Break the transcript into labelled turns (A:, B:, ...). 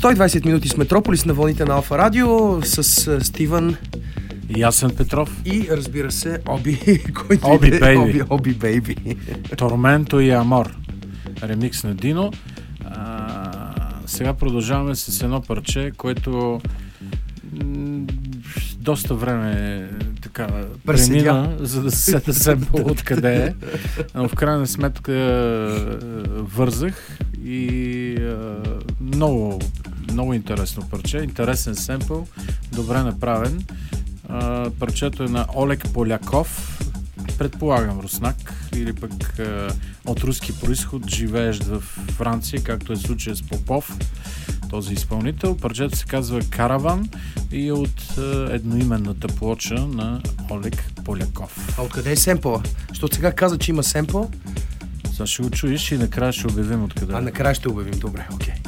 A: 120 минути с Метрополис на вълните на Алфа Радио с Стивън
B: Ясен Петров
A: и разбира се Оби, който
B: Оби Бейби.
A: Оби Бейби.
B: Торменто и Амор. Ремикс на Дино. Сега продължаваме с едно парче, което доста време така премина, за да се сета семпъл откъде е. Но в крайна сметка вързах и много, много интересно парче. Интересен семпъл, добре направен. Парчето е на Олег Поляков, предполагам руснак или пък от руски происход, живеещ в Франция, както е случая с Попов, този изпълнител. Парчето се казва Караван и е от едноименната плоча на Олег Поляков.
A: А откъде е семпъла? Защото сега каза, че има семпъл.
B: Сега ще го чуеш и накрая ще обявим откъде.
A: Накрая ще обявим, добре, окей.